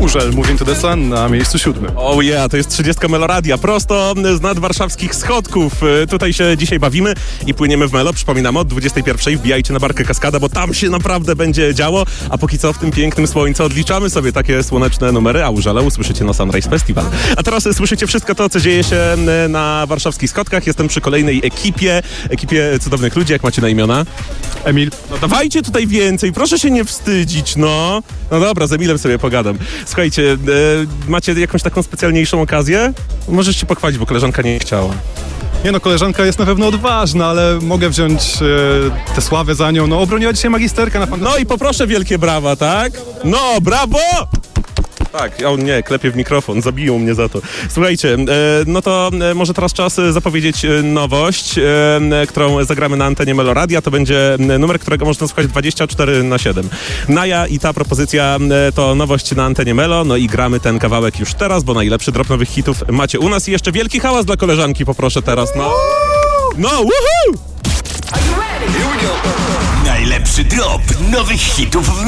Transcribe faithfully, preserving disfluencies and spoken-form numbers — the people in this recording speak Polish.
Urzel, Moving to the Sun na miejscu siódmym. Oh yeah, to jest trzydziestka Meloradia, prosto z nad warszawskich schodków. Tutaj się dzisiaj bawimy i płyniemy w Melo. Przypominamy, od dwudziestej pierwszej wbijajcie na barkę Kaskada, bo tam się naprawdę będzie działo. A póki co w tym pięknym słońcu odliczamy sobie takie słoneczne numery, a Urzele usłyszycie na Sunrise Festival. A teraz słyszycie wszystko to, co dzieje się na warszawskich schodkach. Jestem przy kolejnej ekipie, ekipie cudownych ludzi. Jak macie na imiona? Emil. No dawajcie tutaj więcej, proszę się nie wstydzić, no. No dobra, z Emilem sobie pogadam. Słuchajcie, e, macie jakąś taką specjalniejszą okazję? Możesz się pochwalić, bo koleżanka nie chciała. Nie no, koleżanka jest na pewno odważna, ale mogę wziąć e, tę sławę za nią. No, obroniła dzisiaj magisterkę na fantastycznym... No i poproszę wielkie brawa, tak? No, brawo! Tak, o nie, klepię w mikrofon, zabiją mnie za to. Słuchajcie, e, no to e, może teraz czas zapowiedzieć e, nowość, e, którą zagramy na antenie Meloradia. To będzie e, numer, którego można słuchać dwadzieścia cztery na siedem. Naja i ta propozycja e, to nowość na antenie Melo, no i gramy ten kawałek już teraz, bo najlepszy drop nowych hitów macie u nas. I jeszcze wielki hałas dla koleżanki poproszę teraz, no. No, woohoo! Najlepszy drop nowych hitów w